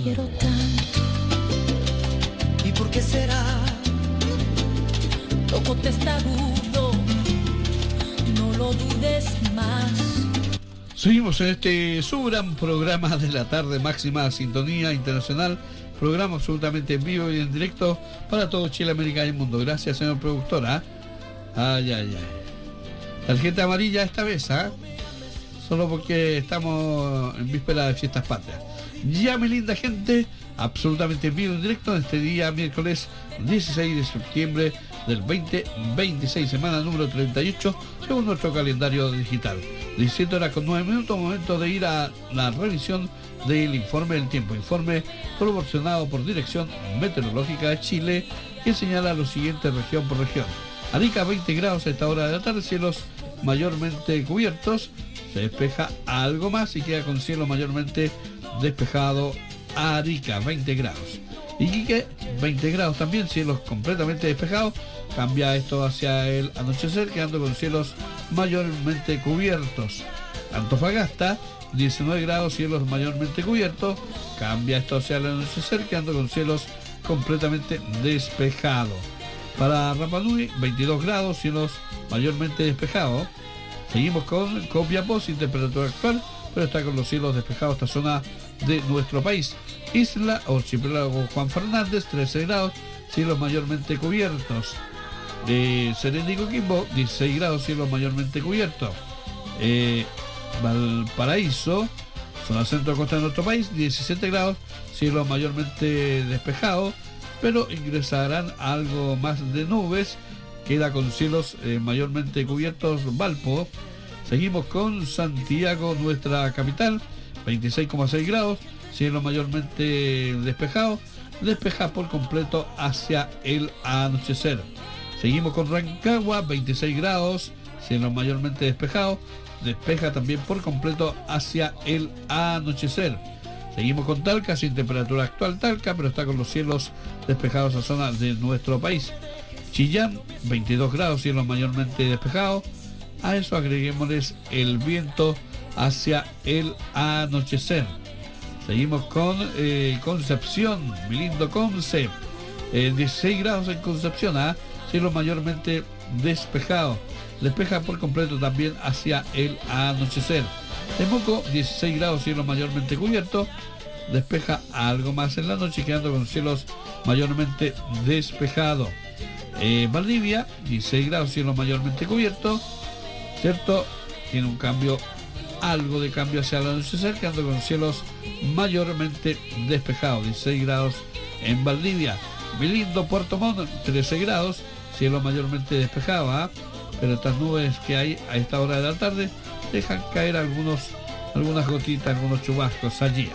quiero tanto. ¿Y por qué será? Toco testarudo, no lo dudes más. Seguimos en este su gran programa de la tarde, máxima sintonía internacional, programa absolutamente en vivo y en directo para todo Chile, América y el mundo. Gracias, señor productor. Ay. Tarjeta amarilla esta vez, solo porque estamos en víspera de fiestas patrias. Ya, mi linda gente, absolutamente en vivo y en directo en este día, miércoles 16 de septiembre del 2026, semana número 38, según nuestro calendario digital. 17:09, momento de ir a la revisión del informe del tiempo. Informe proporcionado por Dirección Meteorológica de Chile, que señala lo siguiente región por región. Arica, 20 grados a esta hora de la tarde, cielos mayormente cubiertos, se despeja algo más y queda con cielo mayormente despejado. Arica, 20 grados. Iquique, 20 grados también, cielos completamente despejados. Cambia esto hacia el anochecer, quedando con cielos mayormente cubiertos. Antofagasta, 19 grados, cielos mayormente cubiertos. Cambia esto hacia el anochecer, quedando con cielos completamente despejados. Para Rapa Nui, 22 grados, cielos mayormente despejados. Seguimos con Copiapó, sin temperatura actual, pero está con los cielos despejados esta zona de nuestro país. Isla o Archipiélago Juan Fernández, 13 grados, cielos mayormente cubiertos. Serena y Coquimbo, 16 grados, cielos mayormente cubiertos. Valparaíso, zona centro costa de nuestro país, 17 grados, cielos mayormente despejados, pero ingresarán algo más de nubes. Queda con cielos mayormente cubiertos Valpo. Seguimos con Santiago, nuestra capital, 26,6 grados, cielo mayormente despejado, despeja por completo hacia el anochecer. Seguimos con Rancagua, 26 grados, cielo mayormente despejado, despeja también por completo hacia el anochecer. Seguimos con Talca, sin temperatura actual Talca, pero está con los cielos despejados a zona de nuestro país. Chillán, 22 grados, cielo mayormente despejado. A eso agreguémosles el viento hacia el anochecer. Seguimos con Concepción, mi lindo Conce, 16 grados en Concepción, cielo mayormente despejado. Despeja por completo también hacia el anochecer. Temuco, 16 grados, cielo mayormente cubierto. Despeja algo más en la noche, quedando con cielos mayormente despejados. Valdivia, 16 grados, cielo mayormente cubierto, ¿cierto? Tiene un cambio, algo de cambio hacia el anochecer, quedando con cielos mayormente despejados. 16 grados en Valdivia. Mi lindo Puerto Montt, 13 grados, cielo mayormente despejado, pero estas nubes que hay a esta hora de la tarde dejan caer algunas gotitas, algunos chubascos allí.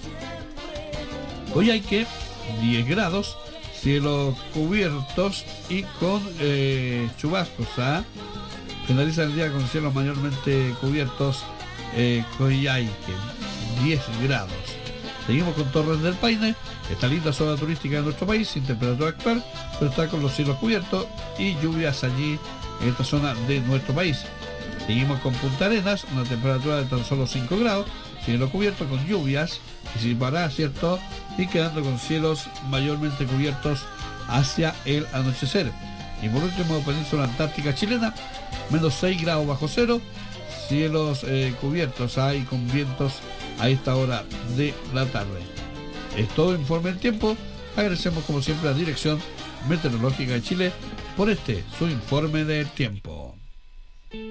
Hoy hay que 10 grados, cielos cubiertos y con chubascos. Finaliza el día con cielos mayormente cubiertos. Coyhaique, 10 grados. Seguimos con Torres del Paine, esta linda zona turística de nuestro país, sin temperatura actual, pero está con los cielos cubiertos y lluvias allí en esta zona de nuestro país. Seguimos con Punta Arenas, una temperatura de tan solo 5 grados, cielo cubierto con lluvias, y sin parar, ¿cierto? Y quedando con cielos mayormente cubiertos hacia el anochecer. Y por último, Península Antártica chilena, menos 6 grados bajo cero, cielos cubiertos hay con vientos a esta hora de la tarde. Es todo informe del tiempo. Agradecemos como siempre a la Dirección Meteorológica de Chile por su informe del tiempo.